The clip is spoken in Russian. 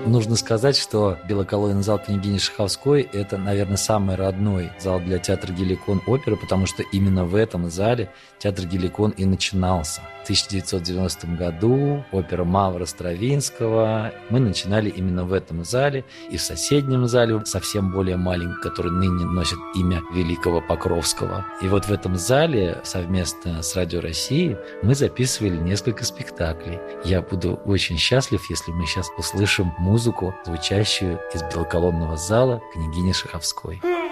Нужно сказать, что белоколойный зал княгини Шаховской – это, наверное, самый родной зал для театра «Геликон» оперы, потому что именно в этом зале театр «Геликон» и начинался. В 1990 году опера Мавра Стравинского. Мы начинали именно в этом зале и в соседнем зале, совсем более маленьком, который ныне носит имя великого Покровского. И вот в этом зале совместно с Радио России мы записывали несколько спектаклей. Я буду очень счастлив, если мы сейчас услышим музыку, звучащую из белоколонного зала княгини Шаховской.